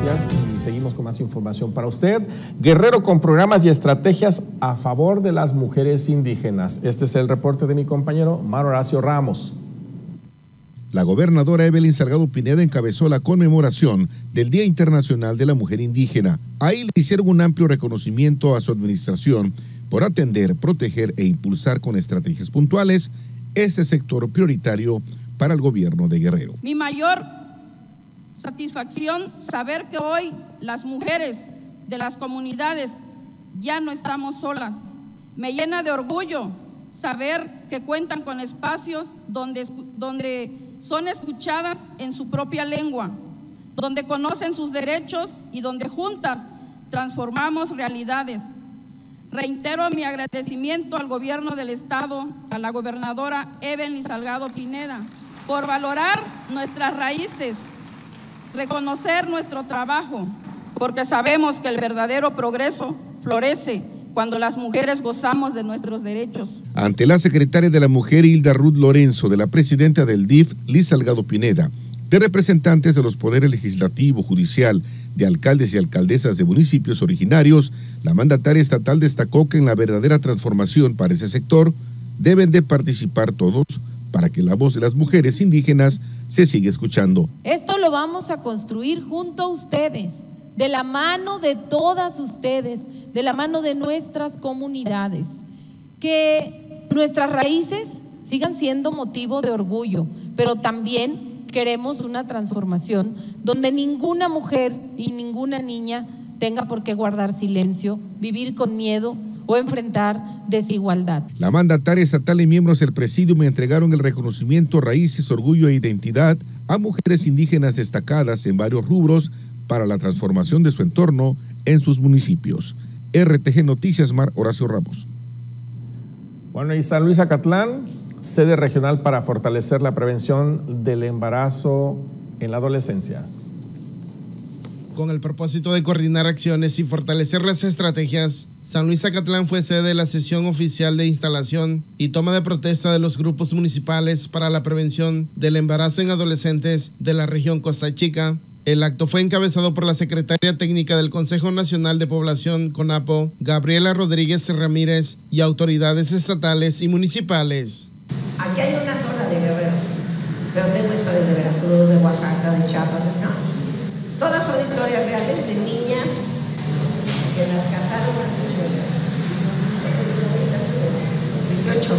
gracias y seguimos con más información para usted. Guerrero con programas y estrategias a favor de las mujeres indígenas. Este es el reporte de mi compañero Mar Horacio Ramos. La gobernadora Evelyn Salgado Pineda encabezó la conmemoración del Día Internacional de la Mujer Indígena. Ahí le hicieron un amplio reconocimiento a su administración por atender, proteger e impulsar con estrategias puntuales ese sector prioritario para el gobierno de Guerrero. Mi mayor satisfacción saber que hoy las mujeres de las comunidades ya no estamos solas. Me llena de orgullo saber que cuentan con espacios donde son escuchadas en su propia lengua, donde conocen sus derechos y donde juntas transformamos realidades. Reitero mi agradecimiento al gobierno del estado, a la gobernadora Evelyn Salgado Pineda, por valorar nuestras raíces, reconocer nuestro trabajo, porque sabemos que el verdadero progreso florece cuando las mujeres gozamos de nuestros derechos. Ante la secretaria de la Mujer, Hilda Ruth Lorenzo, de la presidenta del DIF, Liz Salgado Pineda, de representantes de los poderes legislativo, judicial, de alcaldes y alcaldesas de municipios originarios, la mandataria estatal destacó que en la verdadera transformación para ese sector deben de participar todos para que la voz de las mujeres indígenas se siga escuchando. Esto lo vamos a construir junto a ustedes, de la mano de todas ustedes, de la mano de nuestras comunidades, que nuestras raíces sigan siendo motivo de orgullo, pero también queremos una transformación donde ninguna mujer y ninguna niña tenga por qué guardar silencio, vivir con miedo o enfrentar desigualdad. La mandataria estatal y miembros del presidium entregaron el reconocimiento Raíces, Orgullo e Identidad a mujeres indígenas destacadas en varios rubros para la transformación de su entorno en sus municipios. RTG Noticias, Mar Horacio Ramos. Bueno, y San Luis Acatlán, sede regional para fortalecer la prevención del embarazo en la adolescencia. Con el propósito de coordinar acciones y fortalecer las estrategias, San Luis Acatlán fue sede de la sesión oficial de instalación y toma de protesta de los grupos municipales para la prevención del embarazo en adolescentes de la región Costa Chica. El acto fue encabezado por la secretaria técnica del Consejo Nacional de Población, CONAPO, Gabriela Rodríguez Ramírez, y autoridades estatales y municipales. Aquí hay una zona de Guerrero, pero tengo historias de Veracruz, de Oaxaca, de Chiapas, no. Todas son historias reales de niñas que las casaron antes de 18.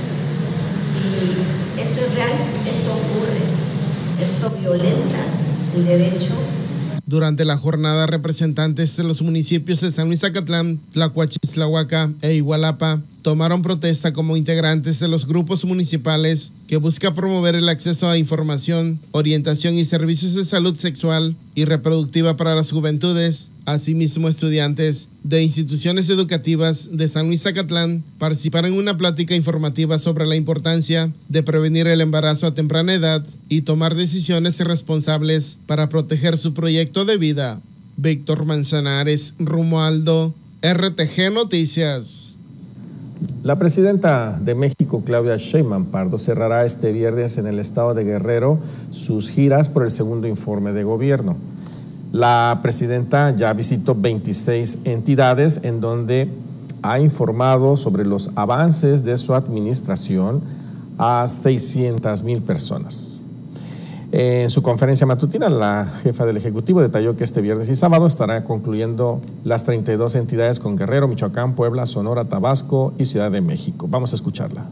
Y esto es real, esto ocurre, esto violenta el derecho. Durante la jornada, representantes de los municipios de San Luis Acatlán, Tlacuachis, Tlahuaca e Igualapa tomaron protesta como integrantes de los grupos municipales que busca promover el acceso a información, orientación y servicios de salud sexual y reproductiva para las juventudes. Asimismo, estudiantes de instituciones educativas de San Luis Acatlán participaron en una plática informativa sobre la importancia de prevenir el embarazo a temprana edad y tomar decisiones responsables para proteger su proyecto de vida. Víctor Manzanares, Romualdo, RTG Noticias. La presidenta de México, Claudia Sheinbaum Pardo, cerrará este viernes en el estado de Guerrero sus giras por el segundo informe de gobierno. La presidenta ya visitó 26 entidades en donde ha informado sobre los avances de su administración a 600,000 personas. En su conferencia matutina, la jefa del Ejecutivo detalló que este viernes y sábado estará concluyendo las 32 entidades con Guerrero, Michoacán, Puebla, Sonora, Tabasco y Ciudad de México. Vamos a escucharla.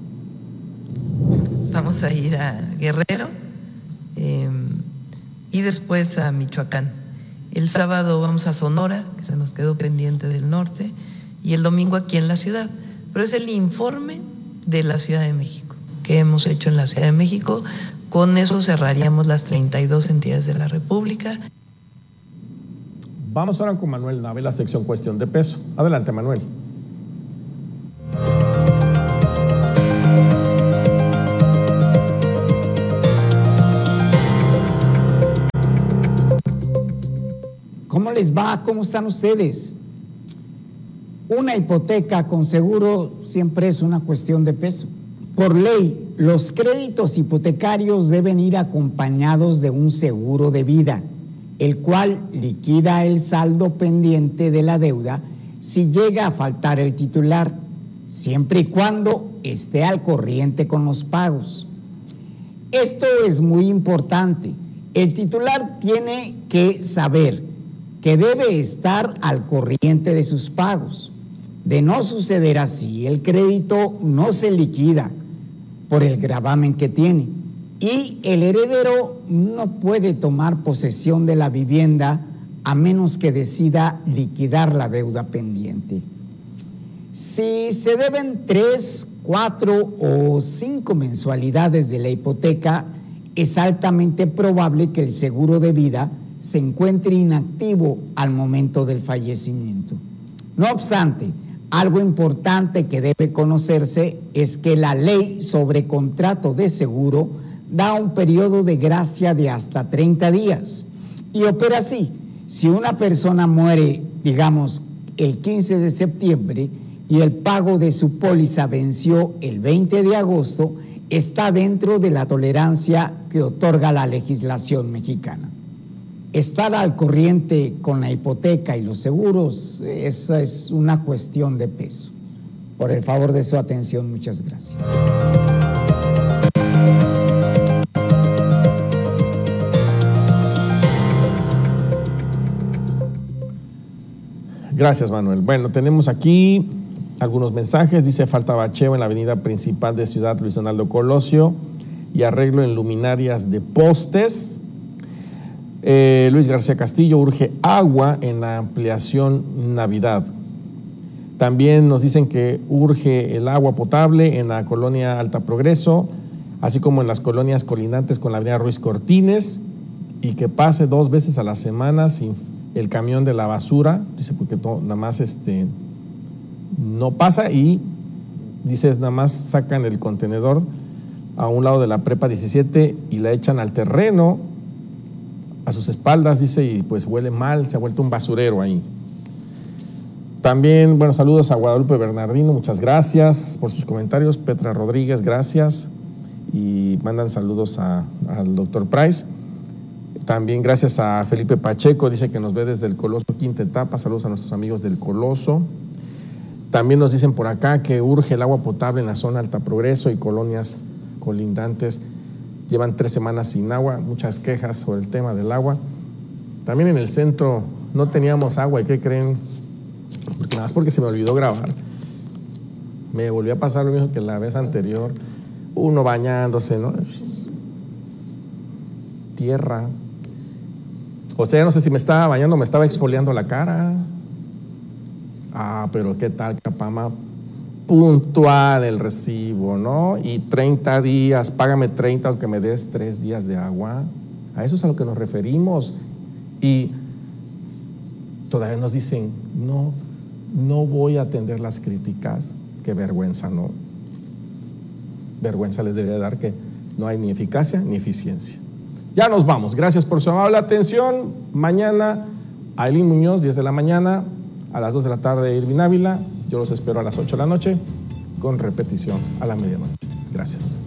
Vamos a ir a Guerrero y después a Michoacán. El sábado vamos a Sonora, que se nos quedó pendiente del norte, y el domingo aquí en la ciudad. Pero es el informe de la Ciudad de México que hemos hecho en la Ciudad de México. Con eso cerraríamos las 32 entidades de la República. Vamos ahora con Manuel Nave, la sección Cuestión de Peso. Adelante, Manuel. ¿Cómo les va? ¿Cómo están ustedes? Una hipoteca con seguro siempre es una cuestión de peso. Por ley, los créditos hipotecarios deben ir acompañados de un seguro de vida. el cual liquida el saldo pendiente de la deuda si llega a faltar el titular, siempre y cuando esté al corriente con los pagos. Esto es muy importante. El titular tiene que saber que debe estar al corriente de sus pagos. De no suceder así, el crédito no se liquida por el gravamen que tiene y el heredero no puede tomar posesión de la vivienda a menos que decida liquidar la deuda pendiente. Si se deben 3, 4 o 5 mensualidades de la hipoteca, es altamente probable que el seguro de vida se encuentre inactivo al momento del fallecimiento. No obstante, algo importante que debe conocerse es que la ley sobre contrato de seguro da un periodo de gracia de hasta 30 días y opera así. Si una persona muere, digamos, el 15 de septiembre y el pago de su póliza venció el 20 de agosto, está dentro de la tolerancia que otorga la legislación mexicana. Estar al corriente con la hipoteca y los seguros, esa es una cuestión de peso. Por el favor de su atención, muchas gracias. Gracias, Manuel. Bueno, tenemos aquí algunos mensajes. Dice: falta bacheo en la avenida principal de Ciudad Luis Donaldo Colosio y arreglo en luminarias de postes. Luis García Castillo: urge agua en la ampliación Navidad. También nos dicen que urge el agua potable en la colonia Alta Progreso, así como en las colonias colindantes con la avenida Ruiz Cortines, y que pase 2 veces a la semana sin el camión de la basura. Dice porque nada más no pasa, y dice nada más sacan el contenedor a un lado de la prepa 17 y la echan al terreno a sus espaldas, dice, y pues huele mal, se ha vuelto un basurero ahí. También, bueno, saludos a Guadalupe Bernardino, muchas gracias por sus comentarios. Petra Rodríguez, gracias, y mandan saludos al doctor Price. También gracias a Felipe Pacheco, dice que nos ve desde el Coloso quinta etapa. Saludos a nuestros amigos del Coloso. También nos dicen por acá que urge el agua potable en la zona Alta Progreso y colonias colindantes. Llevan 3 semanas sin agua, muchas quejas sobre el tema del agua. También en el centro no teníamos agua, ¿y qué creen? Nada más porque se me olvidó grabar. Me volvió a pasar lo mismo que la vez anterior. Uno bañándose, ¿no? Tierra. O sea, no sé si me estaba bañando, me estaba exfoliando la cara. Pero qué tal, Capama, puntual el recibo, ¿no? Y 30 días, págame 30 aunque me des 3 días de agua. A eso es a lo que nos referimos. Y todavía nos dicen, no voy a atender las críticas. Qué vergüenza, ¿no? Vergüenza les debería dar que no hay ni eficacia ni eficiencia. Ya nos vamos. Gracias por su amable atención. Mañana, Ailín Muñoz, 10 de la mañana. A las 2 de la tarde, Irvin Ávila. Yo los espero a las 8 de la noche, con repetición a la medianoche. Gracias.